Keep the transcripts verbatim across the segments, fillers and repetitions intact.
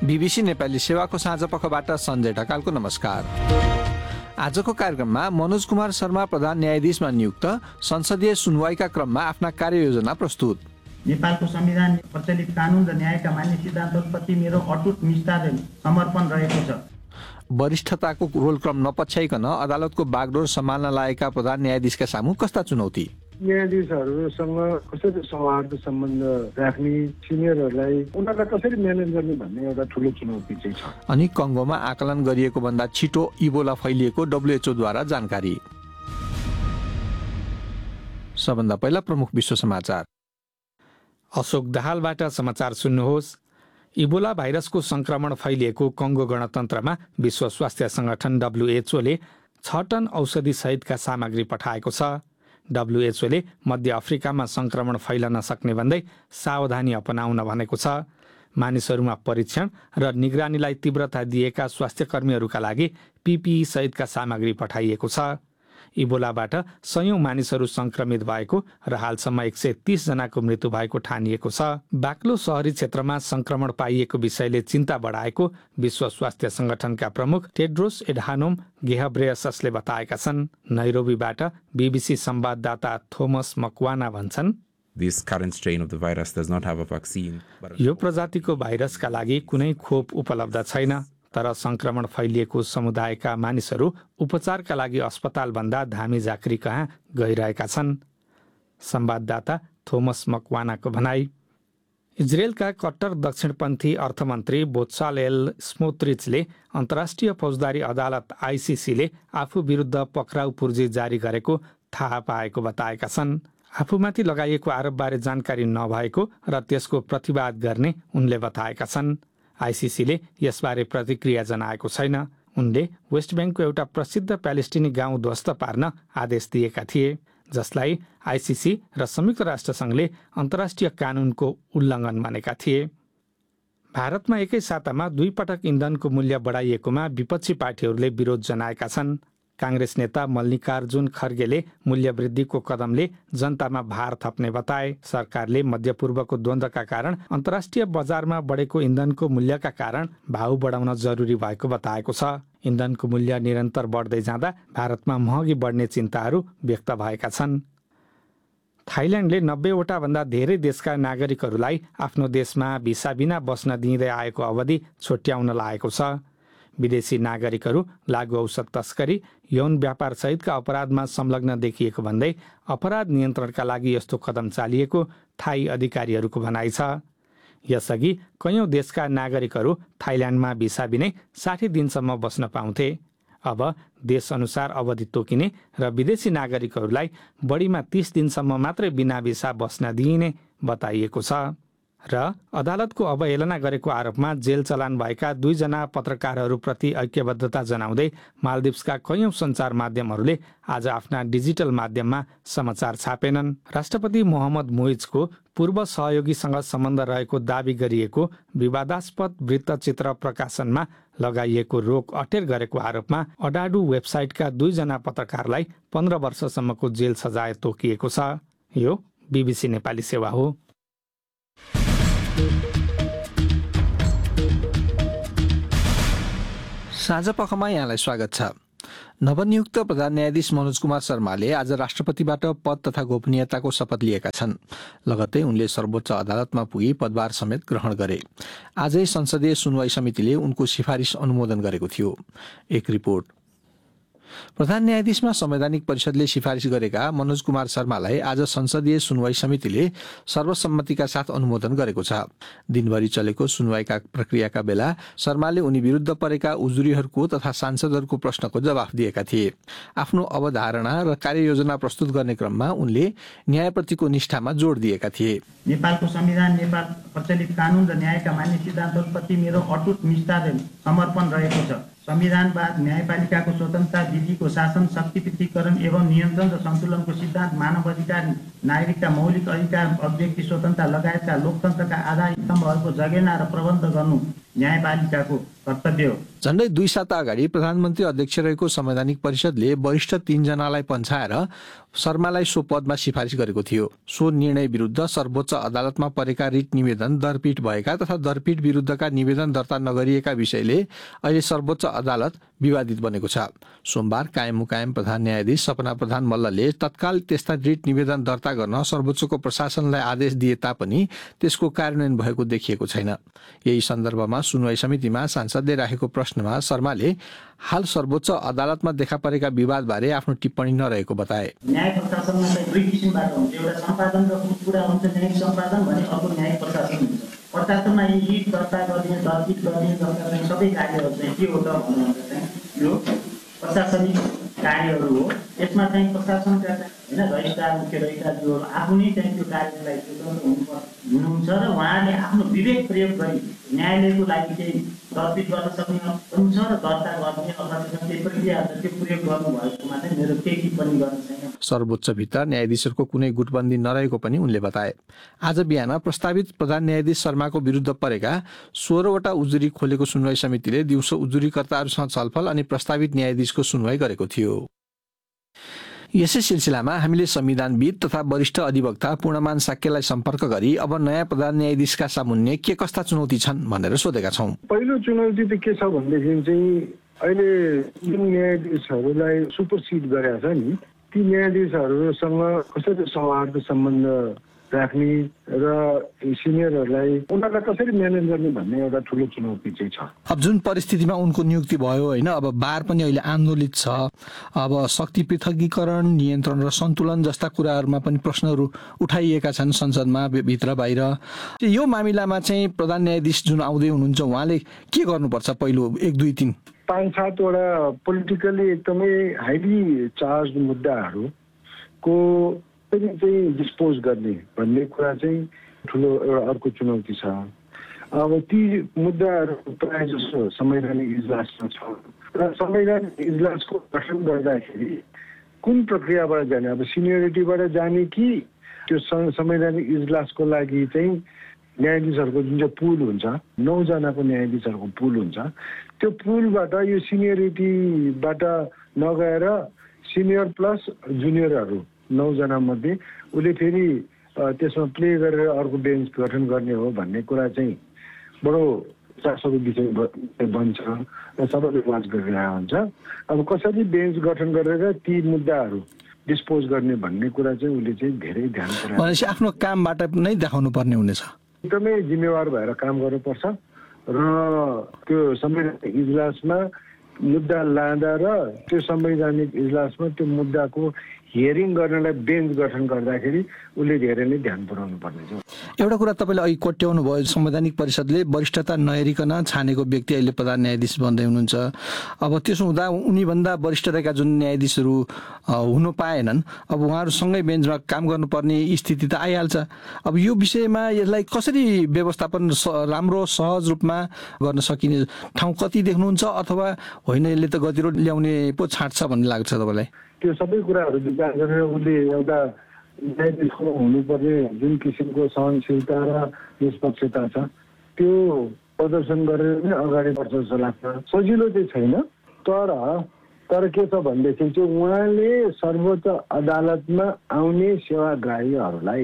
BBC Nepali सेवाको साँझ पखबाट सञ्जय ढकालको नमस्कार। आजको कार्यक्रममा मनोज कुमार शर्मा प्रधान न्यायाधीशमा नियुक्त, संसदीय सुनवाईका क्रममा आफ्ना कार्ययोजना प्रस्तुत। नेपालको संविधान, प्रचलित कानुन र न्यायका मान्य सिद्धान्तप्रति मेरो अटुट निष्ठा र समर्पण रहेको छ। वरिष्ठताको रोल क्रम नपछ्याइकन अदालतको बागडोर सम्हाल्न लागेका प्रधान न्यायाधीशका सामु कस्ता चुनौती? न्यायाधीशहरूसँग कसरी सौहार्द सम्बन्ध राख्ने, सिनियरहरूलाई उनीहरूलाई कसरी म्यानेज गर्ने भन्ने एउटा ठुलो चुनौती चाहिँ छ। अनि कङ्गोमा आकलन गरिएको भन्दा छिटो इबोला फैलिएको डब्ल्युएचओ द्वारा जानकारी। सबभन्दा पहिला प्रमुख विश्व समाचार। अशोक दाहालबाट समाचार सुन्नुहोस्। इबोला भाइरसको संक्रमण फैलिएको कङ्गो गणतन्त्रमा विश्व स्वास्थ्य संगठन डब्ल्युएचओले छ टन औषधि सहितका सामग्री पठाएको छ। डब्ल्युएचओले मध्य अफ्रिकामा संक्रमण फैलन सक्ने भन्दै सावधानी अपनाउन भनेको छ। मानिसहरूमा परीक्षण र निगरानीलाई तीव्रता दिएका स्वास्थ्यकर्मीहरूका लागि पीपीई सहितका सामग्री पठाइएको छ। इबोलाबाट सयौं मानिसहरू संक्रमित भएको र हालसम्म एक सय तीस जनाको मृत्यु भएको ठानिएको छ। बाक्लो शहरी क्षेत्रमा संक्रमण पाइएको विषयले चिन्ता बढाएको विश्व स्वास्थ्य संगठनका प्रमुख टेड्रोस एडहानोम घेब्रेयससले बताएका छन्। नैरोबीबाट बीबीसी संवाददाता थोमस मकवाना भन्छन्, This current strain of the virus does not have a vaccine. यो प्रजातिको भाइरसका लागि कुनै खोप उपलब्ध छैन, तर संक्रमण फैलिएको समुदायका मानिसहरू उपचारका लागि अस्पतालभन्दा धामी झाँक्री कहाँ गइरहेका छन्। संवाददाता थोमस मकवानाको भनाई। इजरायलका कट्टर दक्षिणपन्थी अर्थमन्त्री बोत्सालेल स्मोत्रिचले अन्तर्राष्ट्रिय फौजदारी अदालत आइसिसीले आफू विरुद्ध पक्राउ पूर्जी जारी गरेको थाहा पाएको बताएका छन्। आफूमाथि लगाइएको आरोपबारे जानकारी नभएको र त्यसको प्रतिवाद गर्ने उनले बताएका छन्। आइसिसीले यसबारे प्रतिक्रिया जनाएको छैन। उनले वेस्ट ब्याङ्कको एउटा प्रसिद्ध प्यालेस्टिनी गाउँ ध्वस्त पार्न आदेश दिएका थिए, जसलाई आइसिसी र संयुक्त राष्ट्रसङ्घले अन्तर्राष्ट्रिय कानुनको उल्लङ्घन मानेका थिए। भारतमा एकै सातामा दुई पटक इन्धनको मूल्य बढाइएकोमा विपक्षी पार्टीहरूले विरोध जनाएका छन्। काङ्ग्रेस नेता मल्लिकार्जुन खर्गेले मूल्य वृद्धिको कदमले जनतामा भार थप्ने बताए। सरकारले मध्यपूर्वको द्वन्द्वका कारण अन्तर्राष्ट्रिय बजारमा बढेको इन्धनको मूल्यका कारण भाउ बढाउन जरुरी भएको बताएको छ। इन्धनको मूल्य निरन्तर बढ्दै जाँदा भारतमा महँगी बढ्ने चिन्ताहरू व्यक्त भएका छन्। थाइल्यान्डले नब्बेवटा भन्दा धेरै देशका नागरिकहरूलाई आफ्नो देशमा भिसा बिना बस्न दिँदै आएको अवधि छुट्याउन लागेको छ। विदेशी नागरिकहरू लागु औषध तस्करी, यौन व्यापार सहितका अपराधमा संलग्न देखिएको भन्दै अपराध नियन्त्रणका लागि यस्तो कदम चालिएको थाई अधिकारीहरूको भनाइ छ। यसअघि कयौं देशका नागरिकहरू थाइल्यान्डमा भिसा बिनै साठी दिनसम्म बस्न पाउँथे। अब देशअनुसार अवधि तोकिने र विदेशी नागरिकहरूलाई बढीमा तीस दिनसम्म मात्रै बिना भिसा बस्न दिइने बताइएको छ। र अदालतको अवहेलना गरेको आरोपमा जेल चलान भएका दुईजना पत्रकारहरूप्रति ऐक्यबद्धता जनाउँदै मालदिप्सका कैयौं सञ्चार माध्यमहरूले आज आफ्ना डिजिटल माध्यममा समाचार छापेनन्। राष्ट्रपति मोहम्मद मुइजको पूर्व सहयोगीसँग सम्बन्ध रहेको दावी गरिएको विवादास्पद वृत्तचित्र प्रकाशनमा लगाइएको रोक अटेर गरेको आरोपमा अडाडु वेबसाइटका दुईजना पत्रकारलाई पन्ध्र वर्षसम्मको जेल सजाय तोकिएको छ। यो बीबीसी नेपाली सेवा हो। साँझ पखमा यहाँलाई स्वागत छ। नवनियुक्त प्रधान न्यायाधीश मनोज कुमार शर्माले आज राष्ट्रपतिबाट पद तथा गोपनीयताको शपथ लिएका छन्। लगत्तै उनले सर्वोच्च अदालतमा पुगी पदभार समेत ग्रहण गरे। आजै संसदीय सुनवाई समितिले उनको सिफारिस अनुमोदन गरेको थियो। एक रिपोर्ट। प्रधान न्यायाधीशमा संवैधानिक परिषदले सिफारिस गरेका मनोज कुमार शर्मालाई आज संसदीय सुनवाई समितिले सर्वसम्मतिका साथ अनुमोदन गरेको छ। दिनभरि चलेको सुनवाईका प्रक्रियाका बेला शर्माले उनी विरुद्ध परेका उजुरीहरूको तथा सांसदहरूको प्रश्नको जवाफ दिएका थिए। आफ्नो अवधारणा र कार्ययोजना प्रस्तुत गर्ने क्रममा उनले न्यायप्रतिको निष्ठामा जोड दिएका थिए। नेपालको संविधान, नेपाल प्रचलित कानुन र न्यायका मान्य सिद्धान्तप्रति मेरो अटुट निष्ठा र समर्पण रहेको छ। संविधानवाद, न्यायपालिकाको स्वतन्त्रता, विधिको शासन, शक्ति पृथकीकरण एवं नियन्त्रण र सन्तुलनको सिद्धान्त, मानव अधिकार, नागरिकता मौलिक अधिकार, अभिव्यक्ति स्वतन्त्रता लगायतका लोकतन्त्रका आधार स्तम्भहरूको जगेर्ना र प्रबन्ध गर्नु न्यायपालिकाको कर्तव्य हो। झण्डै दुई साता अगाडि प्रधानमन्त्री अध्यक्ष रहेको संवैधानिक परिषदले वरिष्ठ तीनजनालाई पन्छाएर शर्मालाई सो पदमा सिफारिस गरेको थियो। सो निर्णय विरुद्ध सर्वोच्च अदालतमा परेका रिट निवेदन दरपीठ भएका तथा दरपीठ विरुद्धका निवेदन दर्ता नगरिएका विषयले अहिले सर्वोच्च अदालत विवादित बनेको छ। सोमबार कायम मुकायम प्रधान न्यायाधीश सपना प्रधान मल्लले तत्काल त्यस्ता रिट निवेदन दर्ता गर्न सर्वोच्चको प्रशासनलाई आदेश दिए तापनि त्यसको कार्यान्वयन भएको देखिएको छैन। यही सन्दर्भमा सुनवाई समितिमा सांसदले राखेको प्रश्नमा शर्माले हाल सर्वोच्च अदालतमा देखा परेका विवादबारे आफ्नो टिप्पणी नरहेको बताए। न्याय प्रशासनमा चाहिँ दुई किसिमबाट हुन्छ, एउटा सम्पादन र पुरा हुन्छ न्यायिक सम्पादन भने अर्को न्यायिक प्रशासन हुन्छ। प्रशासनमा यी रिट दर्ता गर्ने, दरपिट गर्ने दर्ता सबै कार्यहरू चाहिँ के हो त भन्नुहुन्छ चाहिँ यो प्रशासनिक कार्यहरू हो। यसमा चाहिँ प्रशासनका होइन रजिस्ट्रार मुख्य रजिस्ट्रारज्यूहरू आफू नै चाहिँ त्यो कार्यलाई हुनुहुन्छ र उहाँले आफ्नो विवेक प्रयोग गरी न्यायालयको लागि चाहिँ दरपिट गर्न सक्ने हुन्छ र दर्ता गर्ने अथवा त्यो प्रक्रिया त्यो प्रयोग गर्नुभएकोमा चाहिँ मेरो केही टिप्पणी गर्न छैन। सर्वोच्चभित्र न्यायाधीशहरूको कुनै गुटबन्दी नरहेको पनि उनले बताए। आज बिहान प्रस्तावित प्रधान न्यायाधीश शर्माको विरुद्ध परेका सोह्रवटा उजुरी खोलेको सुनवाई समितिले दिउँसो उजुरीकर्ताहरूसँग छलफल अनि प्रस्तावित न्यायाधीशको सुनवाई गरेको थियो। यसै सिलसिलामा हामीले संविधानविद तथा वरिष्ठ अधिवक्ता पूर्णमान साक्यलाई सम्पर्क गरी अब नयाँ प्रधान न्यायाधीशका सामुन्ने के कस्ता चुनौती छन् भनेर सोधेका छौँ। पहिलो चुनौती त के छ भनेदेखि चाहिँ अहिले जुन न्यायाधीशहरूलाई सुपरसिड गरेका छ नि, ती न्यायाधीशहरूसँग कसरी सौहार्द सम्बन्ध राख्ने र सिनियरहरूलाई उनीहरूलाई कसरी म्यानेज गर्ने भन्ने एउटा ठुलो चुनौती चाहिँ छ। अब जुन परिस्थितिमा उनको नियुक्ति भयो होइन, अब बार पनि अहिले आन्दोलित छ। अब शक्ति पृथकीकरण, नियन्त्रण र सन्तुलन जस्ता कुराहरूमा पनि प्रश्नहरू उठाइएका छन् संसदमा भित्र बाहिर। यो मामिलामा चाहिँ प्रधान न्यायाधीश जुन आउँदै हुनुहुन्छ उहाँले के गर्नुपर्छ? पहिलो एक दुई तिन पाँच सातवटा पोलिटिकली एकदमै हाइली चार्ज मुद्दाहरूको चाहिँ डिस्पोज गर्ने भन्ने कुरा चाहिँ ठुलो एउटा अर्को चुनौती छ। अब ती मुद्दाहरू प्रायः जसो संवैधानिक इजलासमा छ र संवैधानिक इजलासको गठन गर्दाखेरि कुन प्रक्रियाबाट जाने, अब सिनियरिटीबाट जाने कि त्यो संवैधानिक इजलासको लागि चाहिँ न्यायाधीशहरूको जुन चाहिँ पुल हुन्छ, नौजनाको न्यायाधीशहरूको पुल हुन्छ, त्यो पुलबाट यो सिनियरिटीबाट नगएर सिनियर प्लस जुनियरहरू नौजना मध्ये उसले फेरि त्यसमा प्ले गरेर अर्को बेन्च गठन गर्ने हो भन्ने कुरा चाहिँ बडो चासोको विषय बन्छ र सबैले वाच गरिरहेको हुन्छ। अब कसरी बेन्च गठन गरेर ती मुद्दाहरू डिस्पोज गर्ने भन्ने कुरा चाहिँ उसले चाहिँ धेरै ध्यान भनेपछि आफ्नो कामबाट नै देखाउनु पर्ने हुनेछ। एकदमै जिम्मेवार भएर काम गर्नुपर्छ र त्यो संवैधानिक इजलासमा मुद्दा लाँदा र त्यो संवैधानिक इजलासमा त्यो मुद्दाको हियरिङ गर्नलाई बेन्च गठन गर्दाखेरि उसले धेरै नै ध्यान पुर्याउनु पर्नेछ। एउटा कुरा तपाईँले अहिले कोट्याउनु भयो, संवैधानिक परिषदले वरिष्ठता नहेरिकन छानेको व्यक्ति अहिले प्रधान न्यायाधीश बन्दै हुनुहुन्छ। अब त्यसो हुँदा उनीभन्दा वरिष्ठ रहेका जुन न्यायाधीशहरू हुनु पाएनन्, अब उहाँहरूसँगै बेन्चमा काम गर्नुपर्ने स्थिति त आइहाल्छ। अब यो विषयमा यसलाई कसरी व्यवस्थापन राम्रो सहज रूपमा गर्न सकिने ठाउँ कति देख्नुहुन्छ, अथवा होइन यसले त गतिरोध ल्याउने पो छाँट्छ भन्ने लाग्छ तपाईँलाई? त्यो सबै कुराहरू विचार गरेर उसले एउटा न्यायाधीशको हुनुपर्ने जुन किसिमको सहनशीलता र निष्पक्षता छ त्यो प्रदर्शन गरेर नै अगाडि बढ्छ जस्तो लाग्छ। सजिलो चाहिँ छैन, तर तर के छ भनेदेखि चाहिँ उहाँले सर्वोच्च अदालतमा आउने सेवाग्राहीहरूलाई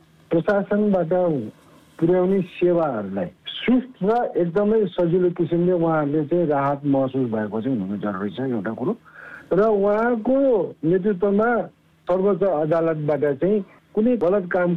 प्रशासनबाट पुर्याउने सेवाहरूलाई स्विफ्ट र एकदमै सजिलो किसिमले उहाँहरूले चाहिँ राहत महसुस भएको चाहिँ हुनु जरुरी छ एउटा कुरो। र उहाँको नेतृत्वमा सर्वोच्च अदालतबाट चाहिँ कुनै गलत काम